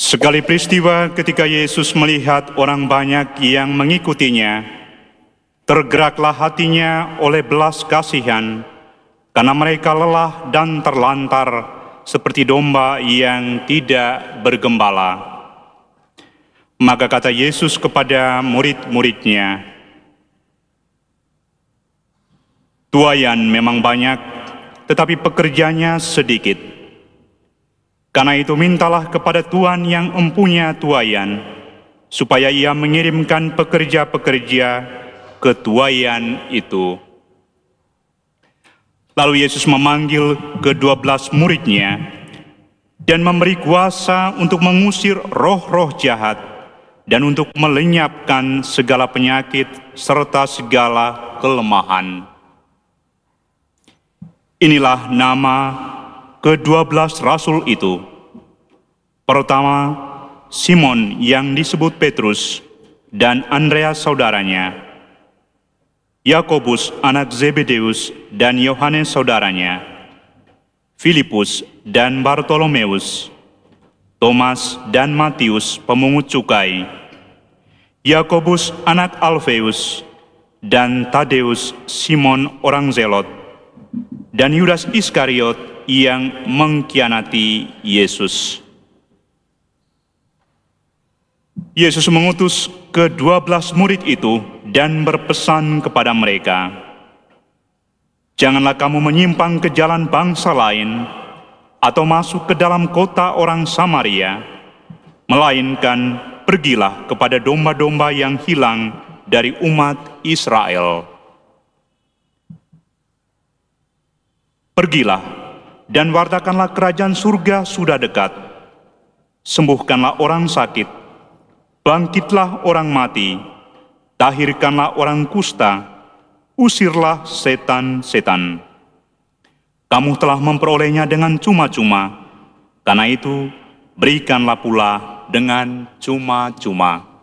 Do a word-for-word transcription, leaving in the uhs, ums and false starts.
Sekali peristiwa ketika Yesus melihat orang banyak yang mengikutinya, tergeraklah hatinya oleh belas kasihan, karena mereka lelah dan terlantar seperti domba yang tidak bergembala. Maka kata Yesus kepada murid-muridnya, "Tuaian memang banyak, tetapi pekerjanya sedikit. Karena itu mintalah kepada Tuhan yang empunya tuaian, supaya ia mengirimkan pekerja-pekerja ke tuaian itu." Lalu Yesus memanggil kedua belas muridnya dan memberi kuasa untuk mengusir roh-roh jahat dan untuk melenyapkan segala penyakit serta segala kelemahan. Inilah nama kedua belas rasul itu. Pertama, Simon yang disebut Petrus dan Andreas saudaranya, Yakobus anak Zebedeus dan Yohanes saudaranya, Filipus dan Bartolomeus, Thomas dan Matius pemungut cukai, Yakobus anak Alfeus dan Tadeus Simon orang Zelot, dan Yudas Iskariot yang mengkhianati Yesus. Yesus mengutus kedua belas murid itu dan berpesan kepada mereka, "Janganlah kamu menyimpang ke jalan bangsa lain atau masuk ke dalam kota orang Samaria, melainkan pergilah kepada domba-domba yang hilang dari umat Israel. Pergilah dan wartakanlah kerajaan surga sudah dekat. Sembuhkanlah orang sakit, bangkitlah orang mati, tahirkanlah orang kusta, usirlah setan-setan. Kamu telah memperolehnya dengan cuma-cuma, karena itu berikanlah pula dengan cuma-cuma."